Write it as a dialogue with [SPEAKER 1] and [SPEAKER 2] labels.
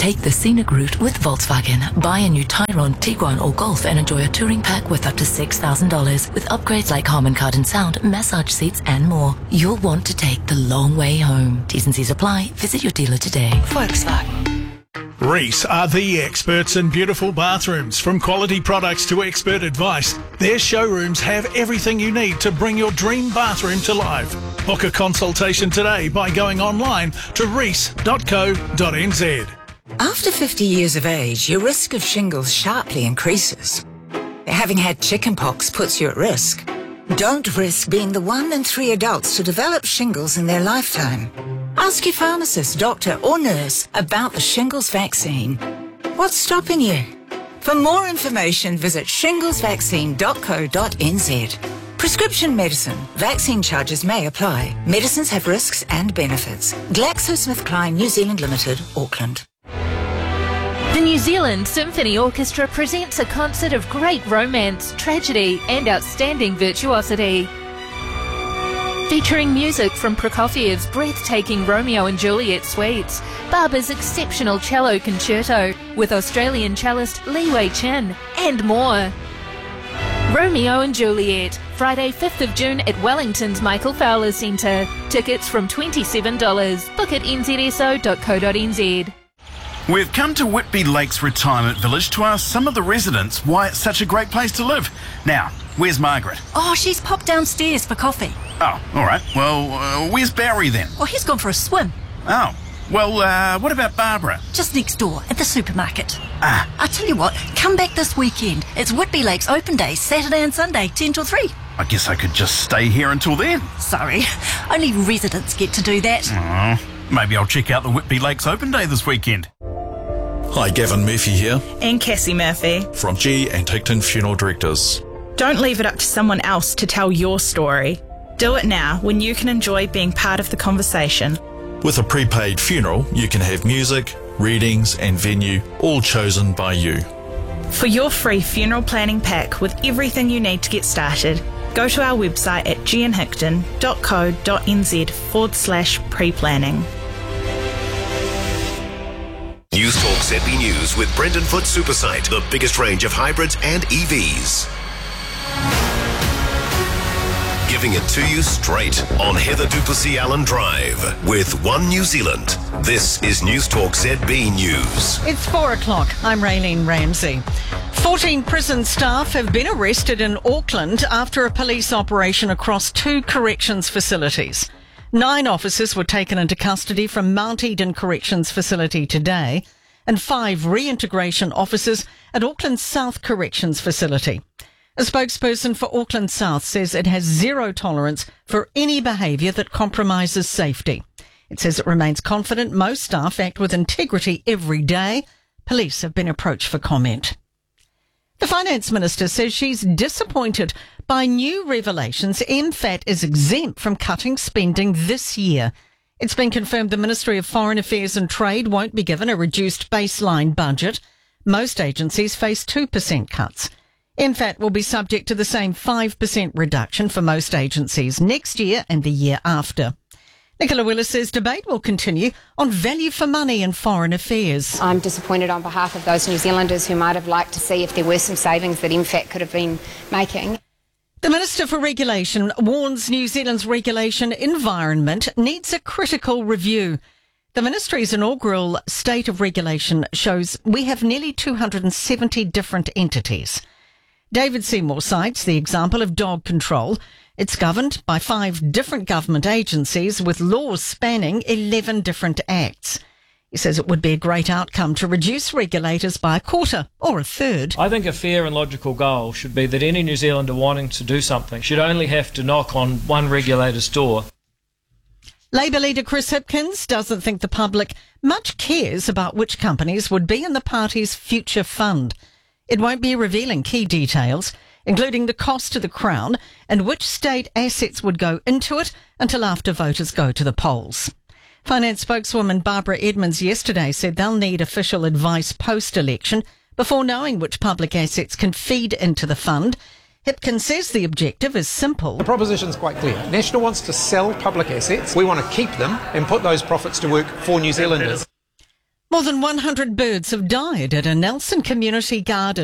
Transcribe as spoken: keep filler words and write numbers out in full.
[SPEAKER 1] Take the scenic route with Volkswagen. Buy a new Tyrone, Tiguan or Golf and enjoy a touring pack worth up to six thousand dollars with upgrades like Harman Kardon sound, massage seats and more. You'll want to take the long way home. T's and C's apply. Visit your dealer today. Volkswagen.
[SPEAKER 2] Reece are the experts in beautiful bathrooms. From quality products to expert advice, their showrooms have everything you need to bring your dream bathroom to life. Book a consultation today by going online to reece dot co dot n z.
[SPEAKER 3] After fifty years of age, your risk of shingles sharply increases. Having had chickenpox puts you at risk. Don't risk being the one in three adults to develop shingles in their lifetime. Ask your pharmacist, doctor or nurse about the shingles vaccine. What's stopping you? For more information, visit shingles vaccine dot co dot n z. Prescription medicine. Vaccine charges may apply. Medicines have risks and benefits. GlaxoSmithKline New Zealand Limited, Auckland.
[SPEAKER 4] The New Zealand Symphony Orchestra presents a concert of great romance, tragedy and outstanding virtuosity. Featuring music from Prokofiev's breathtaking Romeo and Juliet suites, Barber's exceptional cello concerto with Australian cellist Li Wei Chin, and more. Romeo and Juliet, Friday fifth of June at Wellington's Michael Fowler Centre. Tickets from twenty-seven dollars. Book at n z s o dot co dot n z.
[SPEAKER 5] We've come to Whitby Lakes Retirement Village to ask some of the residents why it's such a great place to live. Now, where's Margaret?
[SPEAKER 6] Oh, she's popped downstairs for coffee.
[SPEAKER 5] Oh, all right. Well, uh, where's Barry then?
[SPEAKER 6] Oh, he's gone for a swim.
[SPEAKER 5] Oh, well, uh, what about Barbara?
[SPEAKER 6] Just next door, at the supermarket.
[SPEAKER 5] Ah.
[SPEAKER 6] I tell you what, come back this weekend. It's Whitby Lakes Open Day, Saturday and Sunday, ten till three.
[SPEAKER 5] I guess I could just stay here until then.
[SPEAKER 6] Sorry, only residents get to do that.
[SPEAKER 5] Oh, maybe I'll check out the Whitby Lakes Open Day this weekend.
[SPEAKER 7] Hi, Gavin Murphy here.
[SPEAKER 8] And Cassie Murphy.
[SPEAKER 7] From G and Hickton Funeral Directors.
[SPEAKER 8] Don't leave it up to someone else to tell your story. Do it now when you can enjoy being part of the conversation.
[SPEAKER 7] With a prepaid funeral, you can have music, readings and venue all chosen by you.
[SPEAKER 8] For your free funeral planning pack with everything you need to get started, go to our website at g n hickton dot co dot n z forward slash pre-planning.
[SPEAKER 9] News Talk Z B News with Brendan Foot Supersite, the biggest range of hybrids and E Vs. Giving it to you straight on Heather Duplessis Allen Drive with One New Zealand. This is News Talk Z B News.
[SPEAKER 10] It's four o'clock. I'm Raylene Ramsey. fourteen prison staff have been arrested in Auckland after a police operation across two corrections facilities. Nine officers were taken into custody from Mount Eden Corrections Facility today, and five reintegration officers at Auckland South Corrections Facility. A spokesperson for Auckland South says it has zero tolerance for any behaviour that compromises safety. It says it remains confident most staff act with integrity every day. Police have been approached for comment. The Finance Minister says she's disappointed by new revelations M FAT is exempt from cutting spending this year. It's been confirmed the Ministry of Foreign Affairs and Trade won't be given a reduced baseline budget. Most agencies face two percent cuts. M FAT will be subject to the same five percent reduction for most agencies next year and the year after. Nicola Willis says debate will continue on value for money in foreign affairs.
[SPEAKER 11] I'm disappointed on behalf of those New Zealanders who might have liked to see if there were some savings that M FAT could have been making.
[SPEAKER 10] The Minister for Regulation warns New Zealand's regulation environment needs a critical review. The Ministry's inaugural State of Regulation shows we have nearly two hundred seventy different entities. David Seymour cites the example of dog control. It's governed by five different government agencies with laws spanning eleven different acts. He says it would be a great outcome to reduce regulators by a quarter or a third.
[SPEAKER 12] I think a fair and logical goal should be that any New Zealander wanting to do something should only have to knock on one regulator's door.
[SPEAKER 10] Labour leader Chris Hipkins doesn't think the public much cares about which companies would be in the party's future fund. It won't be revealing key details, including the cost to the Crown and which state assets would go into it until after voters go to the polls. Finance spokeswoman Barbara Edmonds yesterday said they'll need official advice post-election before knowing which public assets can feed into the fund. Hipkins says the objective is simple.
[SPEAKER 13] The proposition's quite clear. National wants to sell public assets. We want to keep them and put those profits to work for New Zealanders.
[SPEAKER 10] More than one hundred birds have died at a Nelson Community Garden